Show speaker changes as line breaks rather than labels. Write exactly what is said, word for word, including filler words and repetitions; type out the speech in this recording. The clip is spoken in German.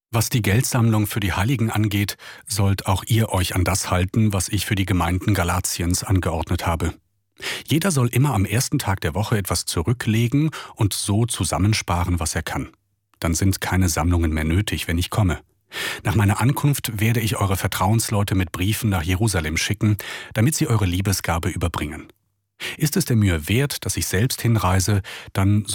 Was die Geldsammlung für die Heiligen angeht, sollt auch ihr euch an das halten, was ich für die Gemeinden Galatiens angeordnet habe. Jeder soll immer am ersten Tag der Woche etwas zurücklegen und so zusammensparen, was er kann. Dann sind keine Sammlungen mehr nötig, wenn ich komme. Nach meiner Ankunft werde ich eure Vertrauensleute mit Briefen nach Jerusalem schicken, damit sie eure Liebesgabe überbringen. Ist es der Mühe wert, dass ich selbst hinreise, dann